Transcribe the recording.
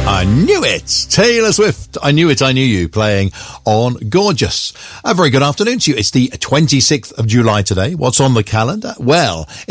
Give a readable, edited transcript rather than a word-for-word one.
I knew it! Taylor Swift, I Knew It, I Knew You, playing on Gorgeous. A very good afternoon to you. It's the 26th of July today. What's on the calendar? Well,